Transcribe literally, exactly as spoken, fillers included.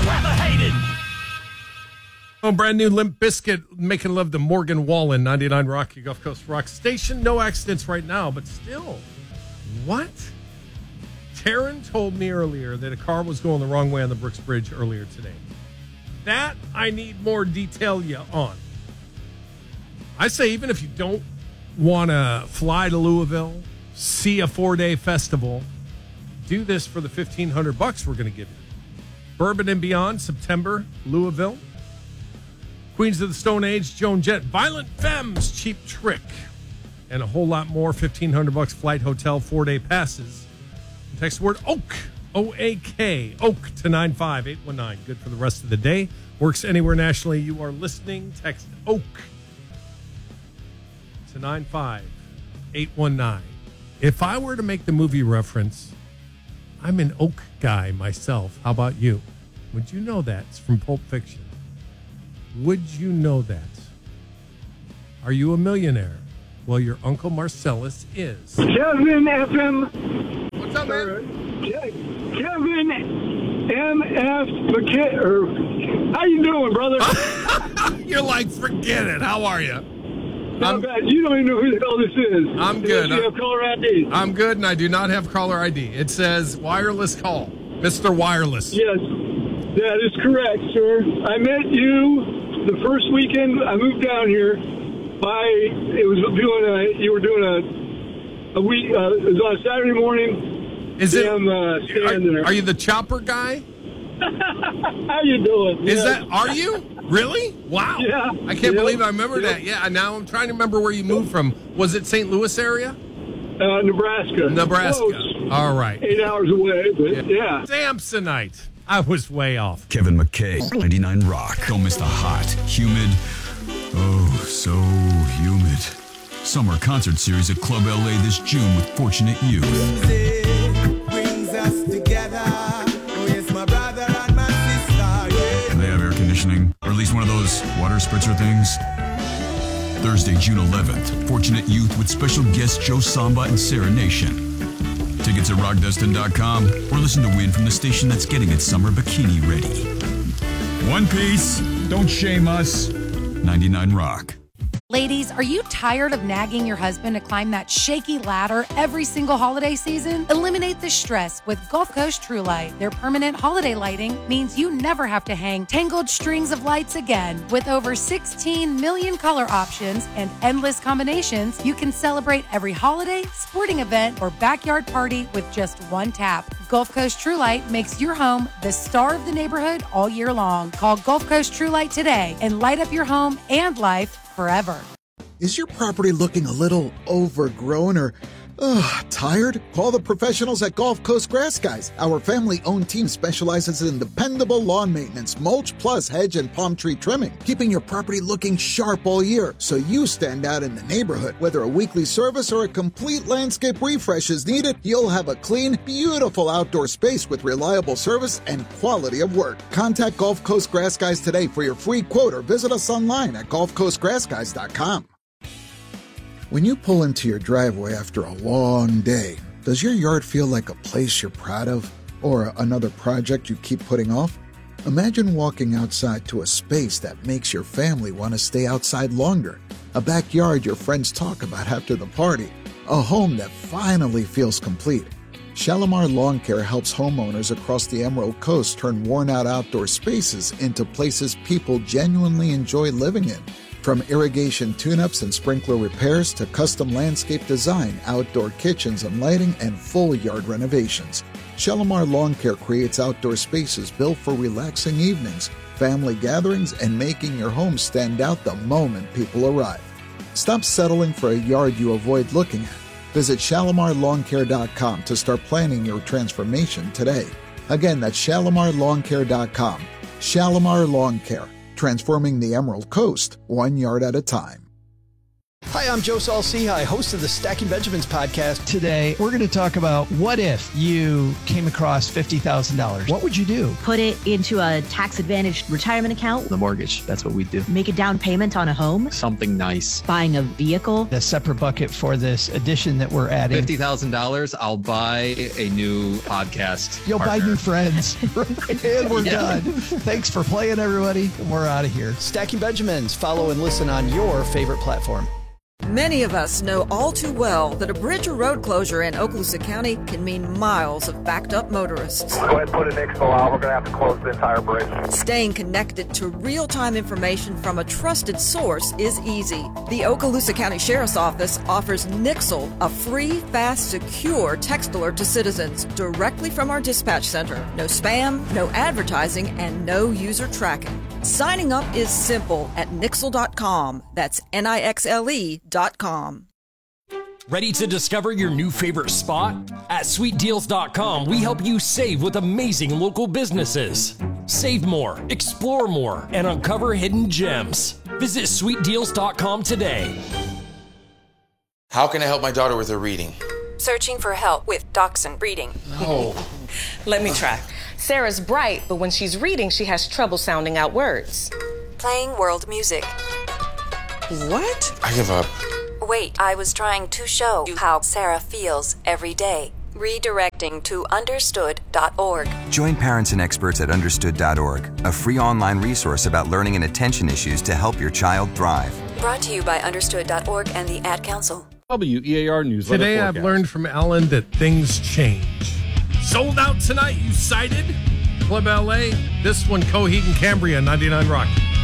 rather hated. Oh, brand new Limp Bizkit making love to Morgan Wallen, ninety-nine Rock, your Gulf Coast Rock Station. No accidents right now, but still. What? Taryn told me earlier that a car was going the wrong way on the Brooks Bridge earlier today. That I need more detail you on. I say even if you don't want to fly to Louisville, see a four-day festival, do this for the fifteen hundred bucks we're going to give you. Bourbon and Beyond, September, Louisville. Queens of the Stone Age, Joan Jett, Violent Femmes, Cheap Trick, and a whole lot more. fifteen hundred bucks flight, hotel, four-day passes. Text the word OAK, O A K, OAK to nine five eight one nine. Good for the rest of the day. Works anywhere nationally. You are listening. Text OAK to nine five eight one nine. If I were to make the movie reference, I'm an Oak guy myself. How about you? Would you know that? It's from Pulp Fiction. Would you know that? Are you a millionaire? Well, your Uncle Marcellus is. Kevin F M. What's up, man? Kevin M F McKinney. Or, how you doing, brother? You're like, forget it. How are you? Not bad. You don't even know who the hell this is. I'm good. You have caller I D. I'm good, and I do not have caller I D. It says wireless call. Mister Wireless. Yes, that is correct, sir. I met you the first weekend I moved down here. By it was doing a you were doing a a week. Uh, it was on a Saturday morning. Is it? I'm, uh, standing are, there. are you the chopper guy? How you doing? Is yeah. that? Are you really? Wow. Yeah. I can't Yep. believe I remember Yep. that. Yeah. Now I'm trying to remember where you moved from. Was it Saint Louis area? Uh, Nebraska. Nebraska. Close. All right. Eight hours away, but yeah. Samsonite. I was way off. Kevin McKay, ninety-nine Rock. Don't miss the hot, humid, oh, so humid summer concert series at Club L A this June with Fortunate Youth. Brings us together. With my brother and my sister. Yeah. Can they have air conditioning? Or at least one of those water spritzer things? Thursday, June eleventh, Fortunate Youth with special guests Joe Samba and Sarah Nation. Tickets at rock destin dot com or listen to Win from the station that's getting its summer bikini ready. One Piece, don't shame us. ninety-nine Rock. Ladies, are you tired of nagging your husband to climb that shaky ladder every single holiday season? Eliminate the stress with Gulf Coast True Light. Their permanent holiday lighting means you never have to hang tangled strings of lights again. With over sixteen million color options and endless combinations, you can celebrate every holiday, sporting event, or backyard party with just one tap. Gulf Coast True Light makes your home the star of the neighborhood all year long. Call Gulf Coast True Light today and light up your home and life forever. Is your property looking a little overgrown or ugh, tired? Call the professionals at Gulf Coast Grass Guys. Our family-owned team specializes in dependable lawn maintenance, mulch plus hedge and palm tree trimming, keeping your property looking sharp all year so you stand out in the neighborhood. Whether a weekly service or a complete landscape refresh is needed, you'll have a clean, beautiful outdoor space with reliable service and quality of work. Contact Gulf Coast Grass Guys today for your free quote or visit us online at gulf coast grass guys dot com. When you pull into your driveway after a long day, does your yard feel like a place you're proud of or another project you keep putting off? Imagine walking outside to a space that makes your family want to stay outside longer, a backyard your friends talk about after the party, a home that finally feels complete. Shalimar Lawn Care helps homeowners across the Emerald Coast turn worn-out outdoor spaces into places people genuinely enjoy living in. From irrigation tune-ups and sprinkler repairs to custom landscape design, outdoor kitchens and lighting, and full yard renovations, Shalimar Lawn Care creates outdoor spaces built for relaxing evenings, family gatherings, and making your home stand out the moment people arrive. Stop settling for a yard you avoid looking at. Visit shalimar lawn care dot com to start planning your transformation today. Again, that's shalimar lawn care dot com. Shalimar Lawn Care. Transforming the Emerald Coast, one yard at a time. Hi, I'm Joe Saul-Sehy, host of the Stacking Benjamins podcast. Today, we're going to talk about what if you came across fifty thousand dollars? What would you do? Put it into a tax-advantaged retirement account. The mortgage, that's what we do. Make a down payment on a home. Something nice. Buying a vehicle. A separate bucket for this addition that we're adding. fifty thousand dollars, I'll buy a new podcast. You'll partner. buy new friends. And we're yeah. done. Thanks for playing, everybody. We're out of here. Stacking Benjamins. Follow and listen on your favorite platform. Many of us know all too well that a bridge or road closure in Okaloosa County can mean miles of backed-up motorists. Go ahead and put an Nixle out. We're going to have to close the entire bridge. Staying connected to real-time information from a trusted source is easy. The Okaloosa County Sheriff's Office offers Nixle, a free, fast, secure text alert to citizens directly from our dispatch center. No spam, no advertising, and no user tracking. Signing up is simple at Nixle dot com. That's N I X L E dot com. Ready to discover your new favorite spot? At sweet deals dot com, we help you save with amazing local businesses. Save more, explore more, and uncover hidden gems. Visit sweet deals dot com today. How can I help my daughter with her reading? Searching for help with Dachshund Reading. No. Let me try. Sarah's bright, but when she's reading, she has trouble sounding out words. Playing world music. What? I give up. Wait, I was trying to show you how Sarah feels every day. Redirecting to understood dot org. Join parents and experts at understood dot org, a free online resource about learning and attention issues to help your child thrive. Brought to you by understood dot org and the Ad Council. W E A R Newsletter Today forecast. I've learned from Alan that things change. Sold out tonight, you cited? Club L A, this one, Coheed and Cambria, ninety-nine Rock.